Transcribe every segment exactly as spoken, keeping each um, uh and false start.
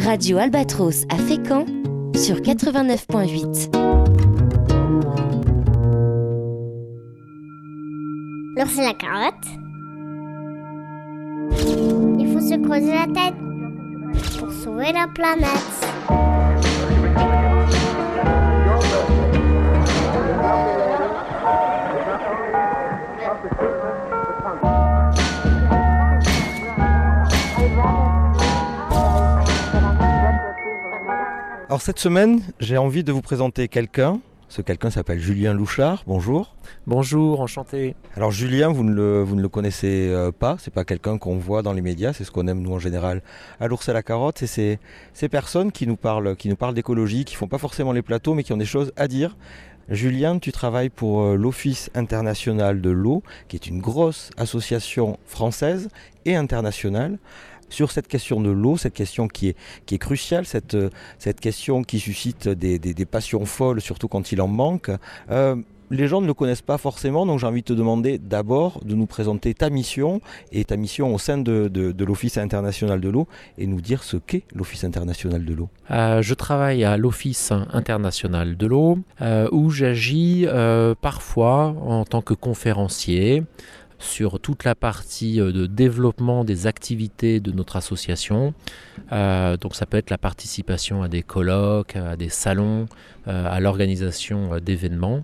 Radio Albatros à Fécamp sur quatre-vingt-neuf point huit. L'ours et la carotte. Il faut se creuser la tête pour sauver la planète. Alors cette semaine, j'ai envie de vous présenter quelqu'un. Ce quelqu'un s'appelle Julien Louchard. Bonjour. Bonjour, enchanté. Alors Julien, vous ne le, vous ne le connaissez euh, pas. C'est pas quelqu'un qu'on voit dans les médias. C'est ce qu'on aime nous en général à l'ours et la carotte. C'est ces, ces personnes qui nous parlent, qui nous parlent d'écologie, qui font pas forcément les plateaux, mais qui ont des choses à dire. Julien, tu travailles pour euh, l'Office international de l'eau, qui est une grosse association française et internationale. Sur cette question de l'eau, cette question qui est, qui est cruciale, cette, cette question qui suscite des, des, des passions folles, surtout quand il en manque. Euh, les gens ne le connaissent pas forcément, donc j'ai envie de te demander d'abord de nous présenter ta mission et ta mission au sein de, de, de l'Office international de l'eau et nous dire ce qu'est l'Office international de l'eau. Euh, je travaille à l'Office international de l'eau euh, où j'agis euh, parfois en tant que conférencier sur toute la partie de développement des activités de notre association. Euh, donc ça peut être la participation à des colloques, à des salons, euh, à l'organisation d'événements.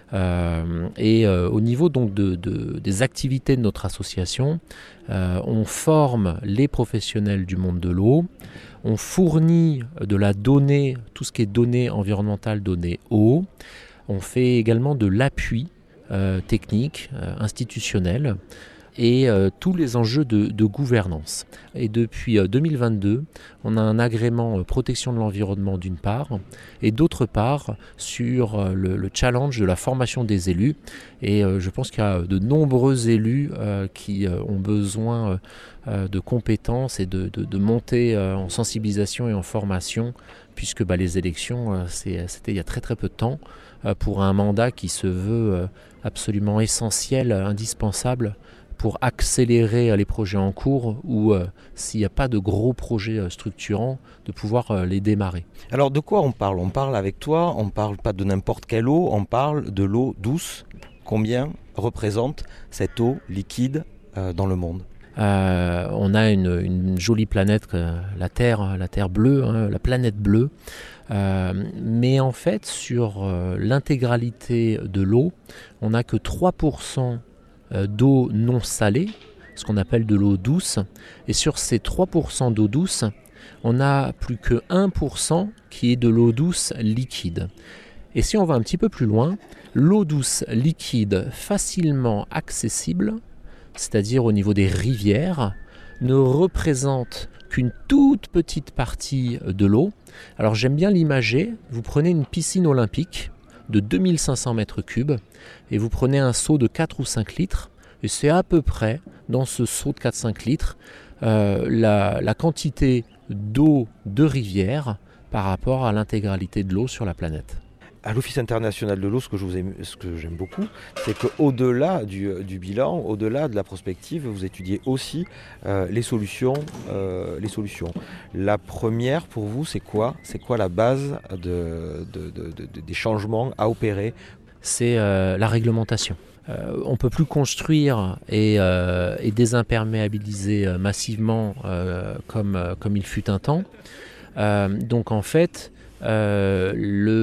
Euh, et euh, au niveau donc de, de, des activités de notre association, euh, on forme les professionnels du monde de l'eau, on fournit de la donnée, tout ce qui est données environnementales, données eau, on fait également de l'appui Euh, techniques, euh, institutionnels et euh, tous les enjeux de, de gouvernance. Et depuis euh, deux mille vingt-deux, on a un agrément euh, protection de l'environnement d'une part et d'autre part sur euh, le, le challenge de la formation des élus. Et euh, je pense qu'il y a de nombreux élus euh, qui euh, ont besoin euh, de compétences et de, de, de monter euh, en sensibilisation et en formation puisque bah, les élections, euh, c'est, c'était il y a très très peu de temps euh, pour un mandat qui se veut euh, absolument essentiel, indispensable pour accélérer les projets en cours ou euh, s'il n'y a pas de gros projets euh, structurants, de pouvoir euh, les démarrer. Alors de quoi on parle ? On parle avec toi, on ne parle pas de n'importe quelle eau, on parle de l'eau douce. Combien représente cette eau liquide euh, dans le monde ? Euh, on a une, une jolie planète, euh, la Terre, la Terre bleue, hein, la planète bleue. Euh, mais en fait, sur euh, l'intégralité de l'eau, on n'a que trois pour cent d'eau non salée, ce qu'on appelle de l'eau douce. Et sur ces trois pour cent d'eau douce, on n'a plus que un pour cent qui est de l'eau douce liquide. Et si on va un petit peu plus loin, l'eau douce liquide facilement accessible, c'est-à-dire au niveau des rivières, ne représente qu'une toute petite partie de l'eau. Alors j'aime bien l'imager, vous prenez une piscine olympique de deux mille cinq cents mètres cubes et vous prenez un seau de quatre ou cinq litres et c'est à peu près dans ce seau de quatre à cinq litres euh, la, la quantité d'eau de rivière par rapport à l'intégralité de l'eau sur la planète. À l'Office international de l'eau, ce que, je vous aime, ce que j'aime beaucoup, c'est qu'au-delà du, du bilan, au-delà de la prospective, vous étudiez aussi euh, les solutions, euh, les solutions. La première, pour vous, c'est quoi ? C'est quoi la base de, de, de, de, des changements à opérer ? C'est euh, la réglementation. Euh, on ne peut plus construire et, euh, et désimperméabiliser euh, massivement euh, comme, euh, comme il fut un temps. Euh, donc en fait, Euh,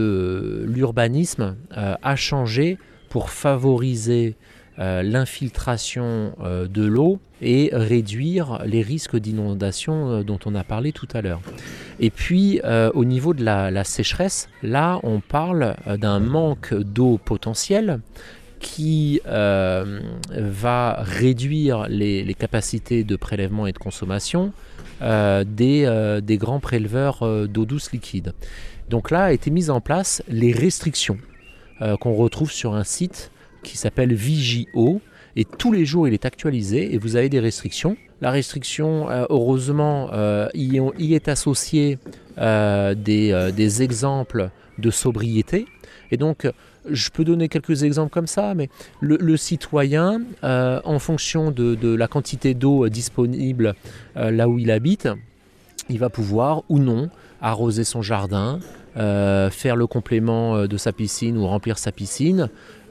le, l'urbanisme euh, a changé pour favoriser euh, l'infiltration euh, de l'eau et réduire les risques d'inondation euh, dont on a parlé tout à l'heure. Et puis euh, au niveau de la, la sécheresse, là on parle euh, d'un manque d'eau potentielle qui euh, va réduire les, les capacités de prélèvement et de consommation euh, des, euh, des grands préleveurs euh, d'eau douce liquide. Donc là a été mise en place les restrictions euh, qu'on retrouve sur un site qui s'appelle Vigio et tous les jours il est actualisé et vous avez des restrictions. La restriction, euh, heureusement, euh, y, y est associée euh, des, euh, des exemples de sobriété. Et donc, je peux donner quelques exemples comme ça, mais le, le citoyen, euh, en fonction de, de la quantité d'eau disponible euh, là où il habite, il va pouvoir ou non arroser son jardin, euh, faire le complément de sa piscine ou remplir sa piscine.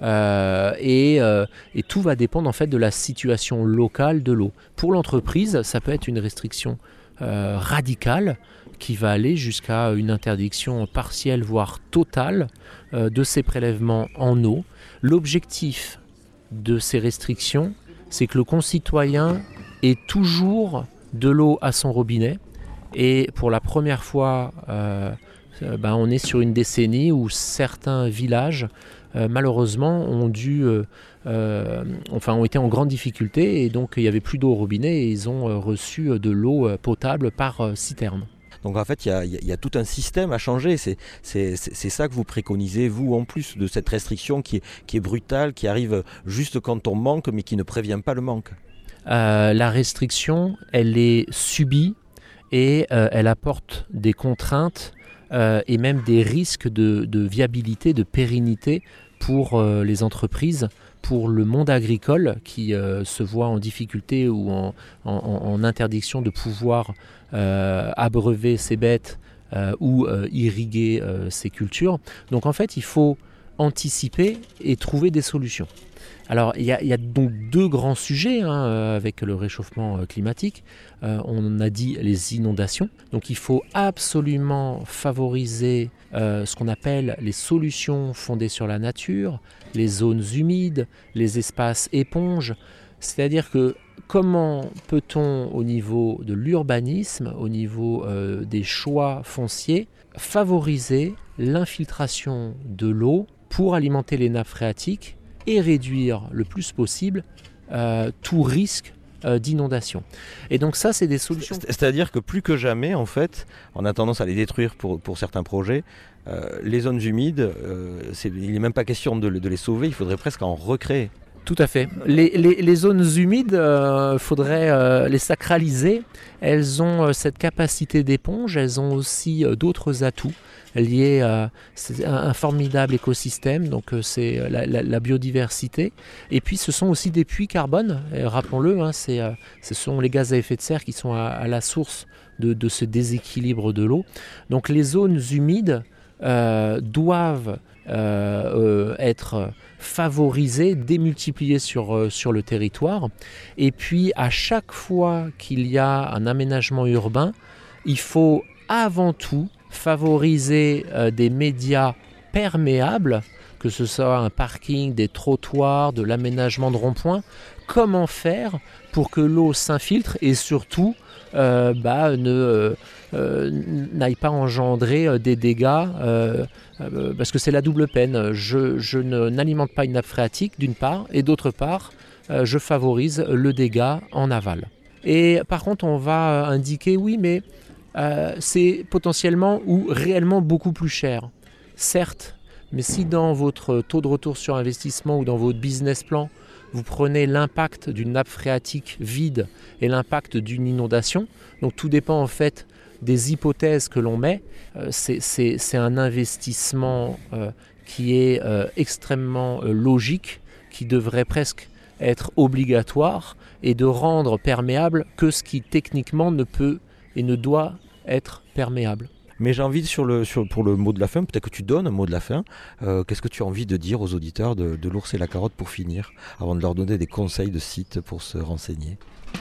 Euh, et, euh, et tout va dépendre en fait de la situation locale de l'eau. Pour l'entreprise, ça peut être une restriction euh, radicale qui va aller jusqu'à une interdiction partielle voire totale euh, de ces prélèvements en eau. L'objectif de ces restrictions, c'est que le concitoyen ait toujours de l'eau à son robinet. Et pour la première fois, euh, ben on est sur une décennie où certains villages Euh, malheureusement ont dû, euh, euh, enfin ont été en grande difficulté et donc il n'y avait plus d'eau au robinet et ils ont euh, reçu de l'eau potable par euh, citerne. Donc en fait, il y, y, y a tout un système à changer. C'est, c'est, c'est ça que vous préconisez, vous, en plus de cette restriction qui est, qui est brutale, qui arrive juste quand on manque, mais qui ne prévient pas le manque. Euh, la restriction, elle est subie et euh, elle apporte des contraintes Euh, et même des risques de, de viabilité, de pérennité pour euh, les entreprises, pour le monde agricole qui euh, se voit en difficulté ou en, en, en interdiction de pouvoir euh, abreuver ses bêtes euh, ou euh, irriguer euh, ses cultures. Donc en fait, il faut anticiper et trouver des solutions. Alors il y, y a donc deux grands sujets hein, avec le réchauffement climatique. Euh, on a dit les inondations. Donc il faut absolument favoriser euh, ce qu'on appelle les solutions fondées sur la nature, les zones humides, les espaces éponges. C'est-à-dire que comment peut-on au niveau de l'urbanisme, au niveau euh, des choix fonciers, favoriser l'infiltration de l'eau pour alimenter les nappes phréatiques et réduire le plus possible euh, tout risque euh, d'inondation. Et donc ça, c'est des solutions... C'est-à-dire que plus que jamais, en fait, on a tendance à les détruire pour, pour certains projets. Euh, les zones humides, euh, c'est, il n'est même pas question de, de les sauver, il faudrait presque en recréer. Tout à fait. Les, les, les zones humides, il euh, faudrait euh, les sacraliser. Elles ont euh, cette capacité d'éponge, elles ont aussi euh, d'autres atouts liés à c'est un, un formidable écosystème, donc euh, c'est la, la, la biodiversité. Et puis ce sont aussi des puits carbone, et rappelons-le, hein, c'est, euh, ce sont les gaz à effet de serre qui sont à, à la source de, de ce déséquilibre de l'eau. Donc les zones humides euh, doivent euh, euh, être favorisées, démultipliées sur, euh, sur le territoire. Et puis à chaque fois qu'il y a un aménagement urbain, il faut avant tout favoriser euh, des médias perméables, que ce soit un parking, des trottoirs, de l'aménagement de ronds-points. Comment faire pour que l'eau s'infiltre et surtout euh, bah, ne, euh, n'aille pas engendrer euh, des dégâts euh, euh, parce que c'est la double peine. Je, je ne, n'alimente pas une nappe phréatique d'une part et d'autre part euh, je favorise le dégât en aval. Et par contre on va indiquer oui mais euh, c'est potentiellement ou réellement beaucoup plus cher. Certes, mais si dans votre taux de retour sur investissement ou dans votre business plan, vous prenez l'impact d'une nappe phréatique vide et l'impact d'une inondation, donc tout dépend en fait des hypothèses que l'on met, euh, c'est, c'est, c'est un investissement euh, qui est euh, extrêmement euh, logique, qui devrait presque être obligatoire et de rendre perméable que ce qui techniquement ne peut et ne doit être perméable. Mais j'ai envie, sur le, sur, pour le mot de la fin, peut-être que tu donnes un mot de la fin, euh, qu'est-ce que tu as envie de dire aux auditeurs de, de l'Ours et la Carotte pour finir, avant de leur donner des conseils de sites pour se renseigner?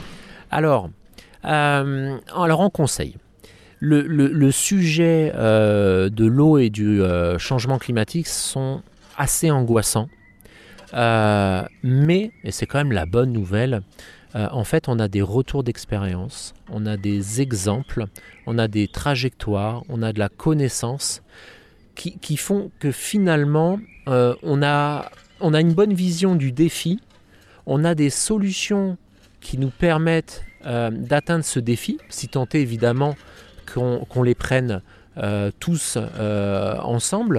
Alors, euh, alors en conseil, le, le, le sujet euh, de l'eau et du euh, changement climatique sont assez angoissants, euh, mais, et c'est quand même la bonne nouvelle, Euh, en fait, on a des retours d'expérience, on a des exemples, on a des trajectoires, on a de la connaissance qui, qui font que finalement, euh, on a, on a une bonne vision du défi, on a des solutions qui nous permettent euh, d'atteindre ce défi, si tant est évidemment qu'on, qu'on les prenne euh, tous euh, ensemble.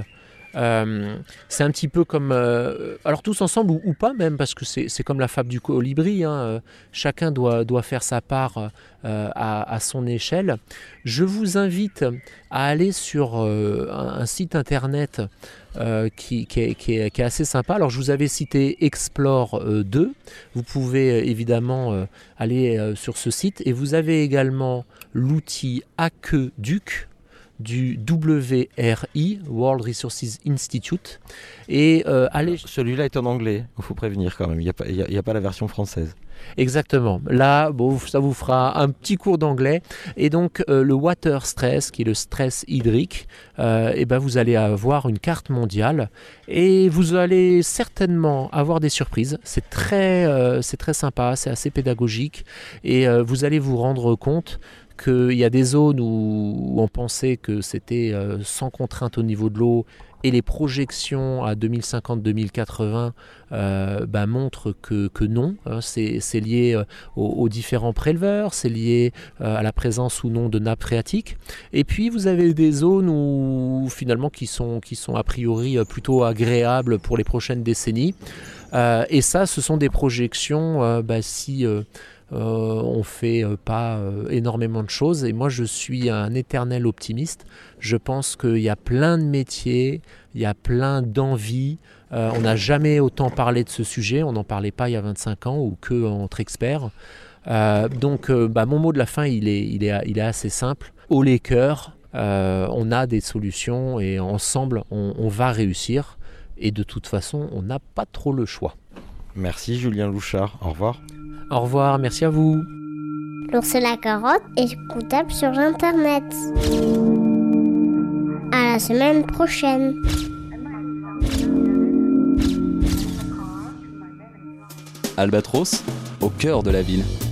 Euh, c'est un petit peu comme... Euh, alors tous ensemble ou, ou pas même, parce que c'est, c'est comme la fable du colibri. Hein, euh, chacun doit, doit faire sa part euh, à, à son échelle. Je vous invite à aller sur euh, un, un site internet euh, qui, qui, est, qui, est, qui est assez sympa. Alors je vous avais cité Explore euh, deux. Vous pouvez euh, évidemment euh, aller euh, sur ce site. Et vous avez également l'outil Aqueduc du W R I, World Resources Institute. Et euh, allez... Celui-là est en anglais, il faut prévenir quand même, il n'y a, pas- il y a- il y a pas la version française. Exactement. Là, bon, ça vous fera un petit cours d'anglais. Et donc, euh, le water stress, qui est le stress hydrique, euh, et ben, vous allez avoir une carte mondiale et vous allez certainement avoir des surprises. C'est très, euh, c'est très sympa, c'est assez pédagogique et euh, vous allez vous rendre compte qu'il y a des zones où, où on pensait que c'était euh, sans contrainte au niveau de l'eau et les projections à deux mille cinquante deux mille quatre-vingts euh, bah, montrent que, que non. Hein, c'est, c'est lié euh, aux, aux différents préleveurs, c'est lié euh, à la présence ou non de nappes phréatiques. Et puis vous avez des zones où, finalement qui sont, qui sont a priori euh, plutôt agréables pour les prochaines décennies. Euh, et ça, ce sont des projections euh, bah, si... Euh, Euh, on fait euh, pas euh, énormément de choses et moi je suis un éternel optimiste. Je pense qu'il y a plein de métiers, il y a plein d'envies. Euh, on n'a jamais autant parlé de ce sujet, on n'en parlait pas il y a vingt-cinq ans ou que entre experts. Euh, donc euh, bah, mon mot de la fin il est, il est, il est assez simple. Haut les cœurs, euh, on a des solutions et ensemble on, on va réussir et de toute façon on n'a pas trop le choix. Merci Julien Louchard, au revoir. Au revoir, merci à vous. L'ours et la carotte est écoutable sur Internet. À la semaine prochaine. Albatros, au cœur de la ville.